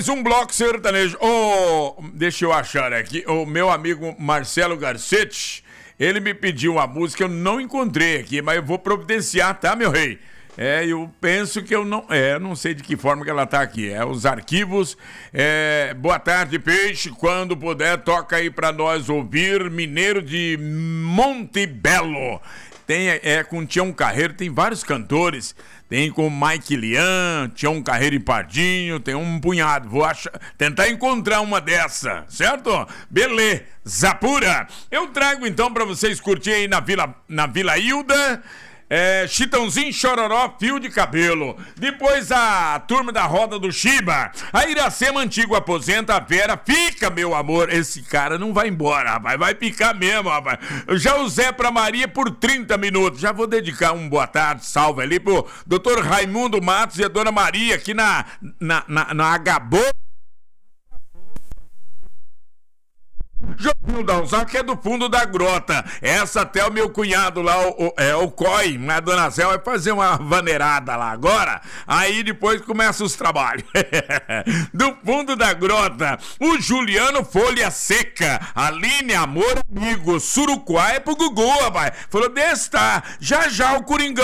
Um bloco sertanejo. Deixa eu achar aqui. O meu amigo Marcelo Garcetti, ele me pediu uma música, eu não encontrei aqui, mas eu vou providenciar, tá, meu rei? Eu penso que eu não sei de que forma que ela tá aqui. Os arquivos. Boa tarde, Peixe. Quando puder, toca aí pra nós ouvir Mineiro de Monte Belo. Com Tião Carreiro, tem vários cantores. Tem com Mike Lian, Tião Carreiro e Pardinho, tem um punhado. Vou tentar encontrar uma dessa, certo? Beleza pura. Eu trago então pra vocês curtir aí na Vila Hilda. Chitãozinho, Chororó, Fio de Cabelo. Depois a turma da Roda do Chiba. A Iracema Antigo aposenta, a Vera fica, meu amor. Esse cara não vai embora, rapaz. Vai picar mesmo, rapaz. Já o Zé pra Maria por 30 minutos. Já vou dedicar um boa tarde, salve ali pro Dr. Raimundo Matos e a Dona Maria aqui na Agabô. Joguinho Dalzão, que é do fundo da grota. Essa até o meu cunhado lá, o Coi, a Dona Zé vai fazer uma vaneirada lá agora. Aí depois começa os trabalhos. Do fundo da grota, o Juliano Folha Seca, Aline Amor Amigo, Surucuá é pro Gugu, rapaz. Falou, já o Coringão.